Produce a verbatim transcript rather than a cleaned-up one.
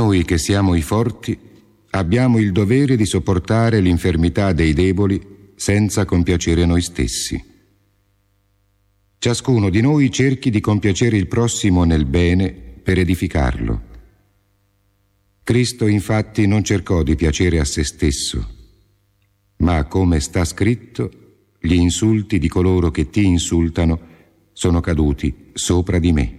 Noi che siamo i forti abbiamo il dovere di sopportare l'infermità dei deboli senza compiacere noi stessi. Ciascuno di noi cerchi di compiacere il prossimo nel bene per edificarlo. Cristo infatti non cercò di piacere a se stesso, ma come sta scritto, gli insulti di coloro che ti insultano sono caduti sopra di me.